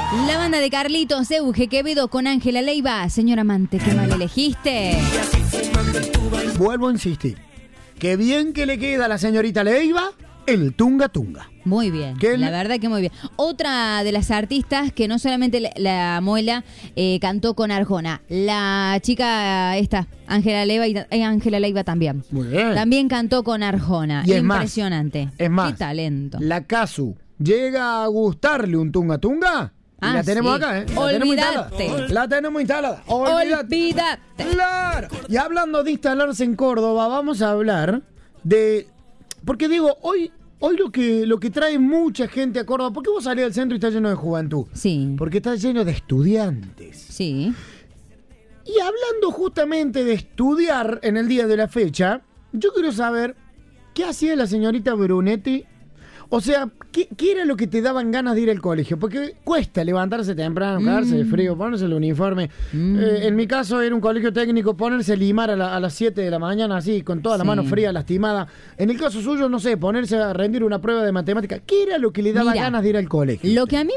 La banda de Carlitos Euge Quevedo con Ángela Leiva. Señor amante, qué mal elegiste. Vuelvo a insistir. Qué bien que le queda a la señorita Leiva el Tunga Tunga. Muy bien, la verdad que muy bien. Otra de las artistas que no solamente la Muela cantó con Arjona, la chica esta, Ángela Leiva también. Muy bien. También cantó con Arjona. Y es impresionante. Es más, qué talento. La Casu llega a gustarle un Tunga Tunga. Y la tenemos acá, ¿eh? La tenemos instalada. Olvídate. Claro. Y hablando de instalarse en Córdoba, vamos a hablar de... Porque digo, hoy lo que trae mucha gente a Córdoba... ¿Por qué vos salís del centro y está lleno de juventud? Sí. Porque está lleno de estudiantes. Sí. Y hablando justamente de estudiar en el día de la fecha, yo quiero saber qué hacía la señorita Brunetti. O sea, ¿qué era lo que te daban ganas de ir al colegio? Porque cuesta levantarse temprano, cagarse de frío, ponerse el uniforme. En mi caso era un colegio técnico, ponerse a limar a las 7 de la mañana, así, con toda la mano fría, lastimada. En el caso suyo, no sé, ponerse a rendir una prueba de matemática. ¿Qué era lo que le daba ganas de ir al colegio? Lo que a mí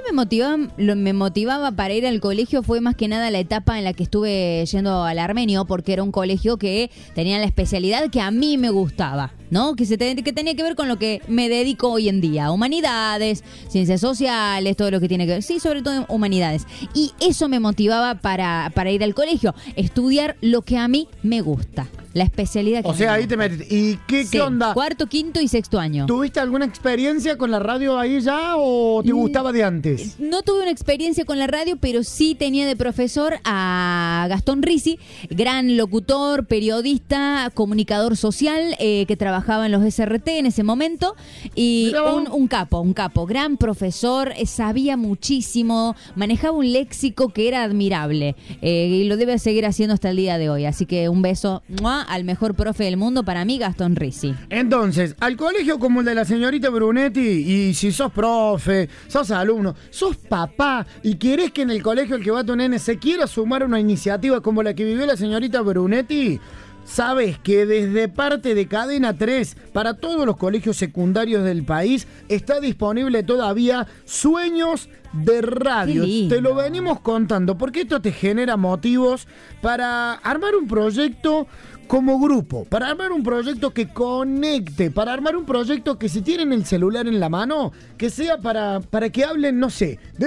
me motivaba para ir al colegio fue más que nada la etapa en la que estuve yendo al Armenio, porque era un colegio que tenía la especialidad que a mí me gustaba, ¿no? Que tenía que ver con lo que me dedico hoy en día. Humanidades, ciencias sociales, todo lo que tiene que ver. Sí, sobre todo humanidades. Y eso me motivaba para ir al colegio. Estudiar lo que a mí me gusta. La especialidad que O sea, ahí te metes. ¿Y qué onda? Cuarto, quinto y sexto año. ¿Tuviste alguna experiencia con la radio ahí ya o te gustaba de antes? No tuve una experiencia con la radio, pero sí tenía de profesor a Gastón Risi, gran locutor, periodista, comunicador social, que trabajaba en los SRT en ese momento. Y un capo, gran profesor, sabía muchísimo, manejaba un léxico que era admirable. Y lo debe seguir haciendo hasta el día de hoy. Así que un beso al mejor profe del mundo, para mí, Gastón Risi. Entonces, al colegio como el de la señorita Brunetti, y si sos profe, sos alumno, sos papá, y querés que en el colegio el que va a tu nene se quiera sumar a una iniciativa como la que vivió la señorita Brunetti, sabes que desde parte de Cadena 3 para todos los colegios secundarios del país está disponible todavía Sueños de Radio. Te lo venimos contando porque esto te genera motivos para armar un proyecto como grupo, para armar un proyecto que conecte, para armar un proyecto que si tienen el celular en la mano, que sea para que hablen, no sé, de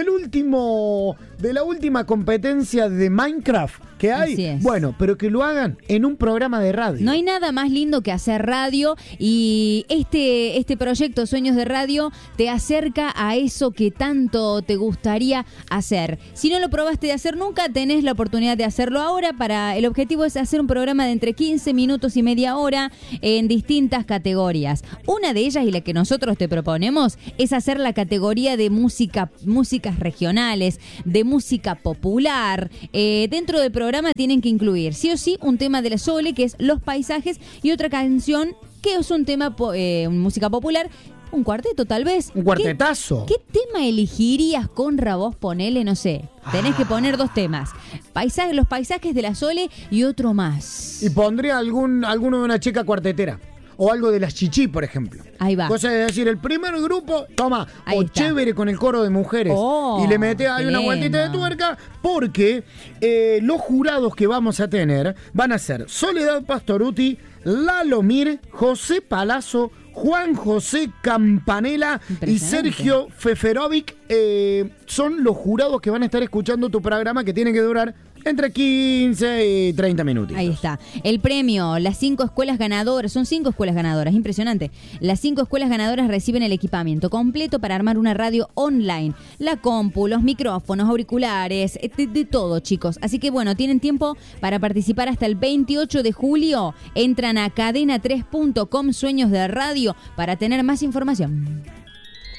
la última competencia de Minecraft que hay. Bueno, pero que lo hagan en un programa de radio. No hay nada más lindo que hacer radio, y este proyecto Sueños de Radio te acerca a eso que tanto te gustaría hacer. Si no lo probaste de hacer nunca, tenés la oportunidad de hacerlo ahora. El objetivo es hacer un programa de entre 15 minutos y media hora en distintas categorías. Una de ellas, y la que nosotros te proponemos, es hacer la categoría de músicas regionales, de música popular. Dentro del programa tienen que incluir sí o sí un tema de la Sole, que es Los Paisajes, y otra canción que es un tema música popular. Un cuarteto, tal vez. Un cuartetazo. ¿Qué tema elegirías, Conra, vos? Ponele, no sé. Tenés que poner dos temas. Los Paisajes de la Sole y otro más. Y pondría alguno de una chica cuartetera. O algo de las Chichí, por ejemplo. Ahí va. Cosa de decir, el primer grupo, toma, ahí o está. Chévere con el coro de mujeres. Y le mete ahí una vueltita de tuerca, porque los jurados que vamos a tener van a ser Soledad Pastoruti, Lalo Mir, José Palazzo, Juan José Campanella y Sergio Feferovic. Son los jurados que van a estar escuchando tu programa, que tiene que durar entre 15 y 30 minutos. Ahí está. El premio, las 5 escuelas ganadoras, son 5 escuelas ganadoras, impresionante. Las 5 escuelas ganadoras reciben el equipamiento completo para armar una radio online. La compu, los micrófonos, auriculares, de todo, chicos. Así que bueno, tienen tiempo para participar hasta el 28 de julio. Entran a cadena3.com Sueños de Radio para tener más información.